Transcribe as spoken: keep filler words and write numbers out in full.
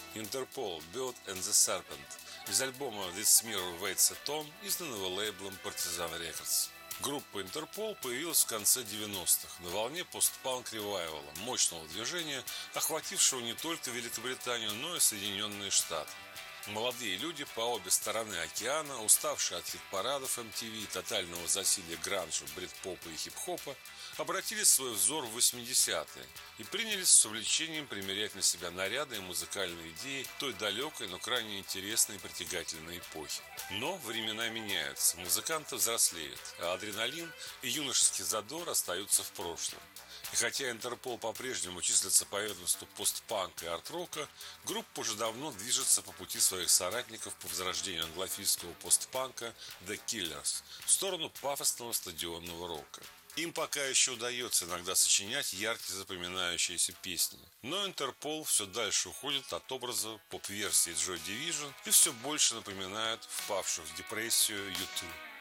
Interpol Bird and the Serpent из альбома This Mirror Waits at Home, изданного лейблом Partizan Records. Группа Interpol появилась в конце девяностых на волне постпанк ревайвала, мощного движения, охватившего не только Великобританию, но и Соединенные Штаты. Молодые люди по обе стороны океана, уставшие от хит-парадов эм ти ви, тотального засилия гранжа, брит-попа и хип-хопа, обратили свой взор в восьмидесятые и принялись с увлечением примерять на себя наряды и музыкальные идеи той далекой, но крайне интересной и притягательной эпохи. Но времена меняются, музыканты взрослеют, а адреналин и юношеский задор остаются в прошлом. И хотя Интерпол по-прежнему числится по ведомству постпанка и арт-рока, группа уже давно движется по пути своих соратников по возрождению англофильского постпанка The Killers в сторону пафосного стадионного рока. Им пока еще удается иногда сочинять яркие запоминающиеся песни, но Интерпол все дальше уходит от образа поп-версии Joy Division и все больше напоминает впавших в депрессию ю ту.